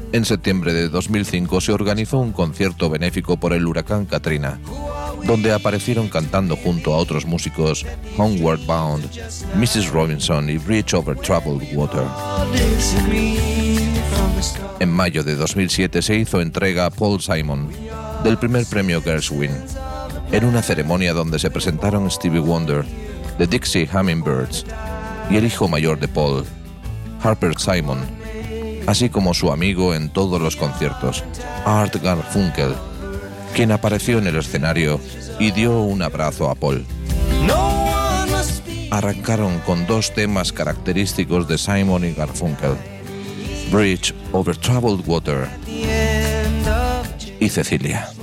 En septiembre de 2005 se organizó un concierto benéfico por el huracán Katrina, donde aparecieron cantando junto a otros músicos Homeward Bound, Mrs. Robinson y Bridge Over Troubled Water. En mayo de 2007 se hizo entrega a Paul Simon del primer premio Gershwin, en una ceremonia donde se presentaron Stevie Wonder, The Dixie Hummingbirds y el hijo mayor de Paul, Harper Simon, así como su amigo en todos los conciertos, Art Garfunkel, quien apareció en el escenario y dio un abrazo a Paul. Arrancaron con dos temas característicos de Simon y Garfunkel, Bridge Over Troubled Water y Cecilia.